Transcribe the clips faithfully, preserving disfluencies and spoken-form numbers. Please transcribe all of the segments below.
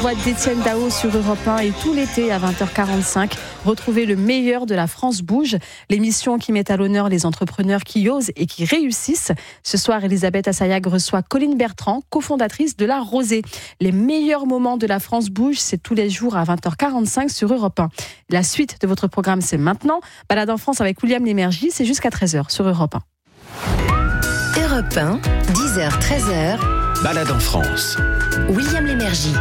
voix d'Étienne Dao sur Europe un et tout l'été à vingt heures quarante-cinq. Retrouvez le meilleur de la France bouge, l'émission qui met à l'honneur les entrepreneurs qui osent et qui réussissent. Ce soir, Elisabeth Assayag reçoit Colline Bertrand, cofondatrice de La Rosée. Les meilleurs moments de la France bouge, c'est tous les jours à vingt heures quarante-cinq sur Europe un. La suite de votre programme, c'est maintenant. Balade en France avec William Lémergie, c'est jusqu'à treize heures sur Europe un. Europe un, dix heures treize heures. Balade en France. William Lémergie.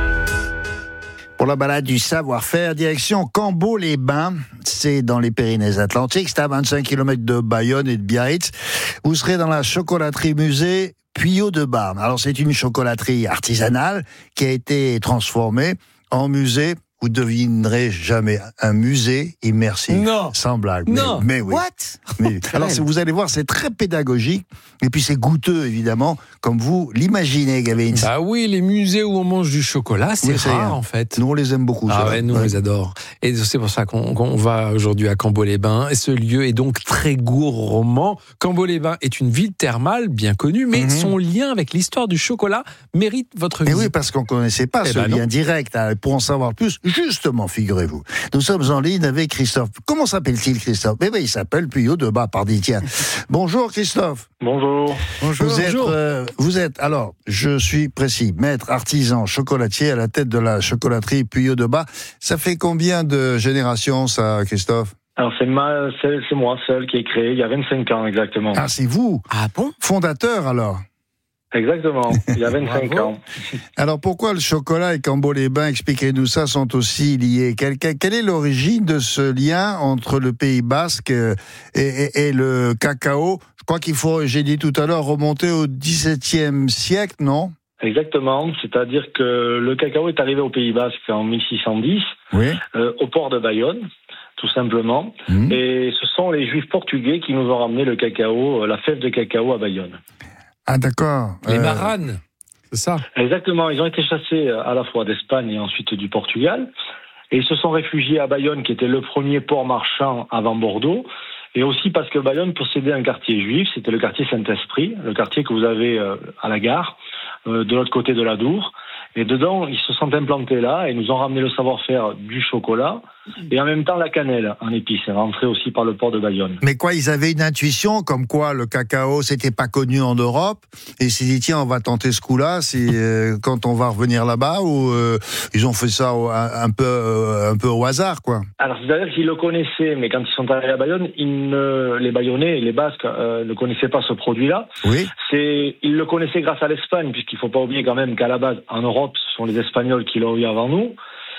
Pour la balade du savoir-faire, direction Cambo-les-Bains, c'est dans les Pyrénées-Atlantiques, c'est à vingt-cinq kilomètres de Bayonne et de Biarritz. Vous serez dans la chocolaterie musée Puyot de Barne. Alors c'est une chocolaterie artisanale qui a été transformée en musée. Vous ne devinerez jamais un musée immersif. Non. Sans blague. Non. Mais, mais oui. What? Mais, alors, vous allez voir, c'est très pédagogique. Et puis, c'est goûteux, évidemment, comme vous l'imaginez, Gavin. Ah oui, les musées où on mange du chocolat, c'est Oui, c'est rare, vrai. en fait. Nous, on les aime beaucoup. Ah ça. ouais, nous, Ouais. on les adore. Et c'est pour ça qu'on, qu'on va aujourd'hui à Cambo-les-Bains. Et ce lieu est donc très gourmand. Cambo-les-Bains est une ville thermale, bien connue, mais Mhm. son lien avec l'histoire du chocolat mérite votre Et visite. oui, parce qu'on ne connaissait pas Eh ce ben lien non. direct. Alors, pour en savoir plus, justement, figurez-vous, nous sommes en ligne avec Christophe. Comment s'appelle-t-il, Christophe? Eh bien, il s'appelle Puyot de Bas, pardi, tiens. Bonjour, Christophe. Bonjour. Bonjour. Vous êtes, Bonjour. euh, vous êtes, alors, je suis précis, maître artisan chocolatier à la tête de la chocolaterie Puyot de Bas. Ça fait combien de générations, ça, Christophe? Alors c'est, ma, c'est, c'est moi seul qui ai créé il y a vingt-cinq ans exactement. Ah, c'est vous, Ah bon? fondateur, alors. Exactement, il y a vingt-cinq Bravo. ans. Alors, pourquoi le chocolat et Cambo-les-Bains, expliquez-nous ça, sont aussi liés? Quelle, quelle, quelle est l'origine de ce lien entre le Pays Basque et, et, et le cacao? Je crois qu'il faut, j'ai dit tout à l'heure, remonter au dix-septième siècle, non? Exactement, c'est-à-dire que le cacao est arrivé au Pays Basque en mille six cent dix, Oui. euh, au port de Bayonne, tout simplement. Mmh. Et ce sont les Juifs portugais qui nous ont ramené le cacao, euh, la fève de cacao à Bayonne. Ah, d'accord. Les Euh, maranes, c'est ça? Exactement, ils ont été chassés à la fois d'Espagne et ensuite du Portugal. Et ils se sont réfugiés à Bayonne, qui était le premier port marchand avant Bordeaux. Et aussi parce que Bayonne possédait un quartier juif, c'était le quartier Saint-Esprit, le quartier que vous avez euh, à la gare, euh, de l'autre côté de l'Adour. Et dedans, ils se sont implantés là et nous ont ramené le savoir-faire du chocolat et en même temps la cannelle en épices, rentrée aussi par le port de Bayonne. Mais quoi, ils avaient une intuition comme quoi le cacao, c'était pas connu en Europe, et ils s'est dit, tiens, on va tenter ce coup-là, si, euh, quand on va revenir là-bas, ou euh, ils ont fait ça au- un, un peu, euh, un peu au hasard, quoi. Alors, c'est-à-dire qu'ils le connaissaient, mais quand ils sont arrivés à Bayonne, ils ne, les Bayonnais et les Basques euh, ne connaissaient pas ce produit-là. Oui. C'est, ils le connaissaient grâce à l'Espagne, puisqu'il ne faut pas oublier quand même qu'à la base, en Europe, ce sont les Espagnols qui l'ont eu avant nous.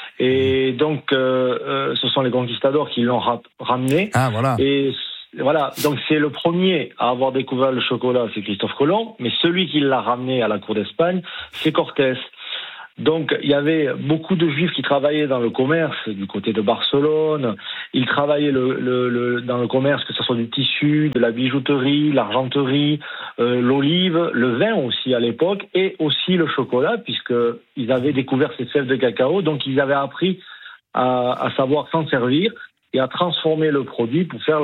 Et donc, euh, euh, ce sont les conquistadors qui l'ont ra- ramené. Ah, voilà. Et c- voilà, donc c'est le premier à avoir découvert le chocolat, c'est Christophe Colomb, mais celui qui l'a ramené à la cour d'Espagne, c'est Cortés. Donc il y avait beaucoup de Juifs qui travaillaient dans le commerce du côté de Barcelone. Ils travaillaient le, le, le, dans le commerce, que ce soit du tissu, de la bijouterie, l'argenterie, euh, l'olive, le vin aussi à l'époque, et aussi le chocolat, puisqu'ils avaient découvert ces fèves de cacao. Donc ils avaient appris à, à savoir s'en servir et à transformer le produit pour faire